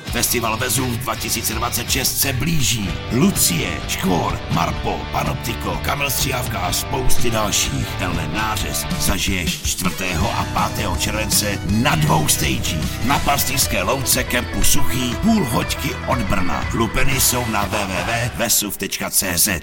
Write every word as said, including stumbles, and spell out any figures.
Festival Vezuv dva tisíce dvacet šest se blíží. Lucie, Škvor, Marpo, Panoptiko, Kamil Stříhavka a spousty dalších. Tenhle nářez zažiješ čtvrtého a pátého července na dvou stagích. Na Pastýřské louce kempu Suchý, půl hoďky od Brna. Lupeny jsou na w w w tečka vesuv tečka c z.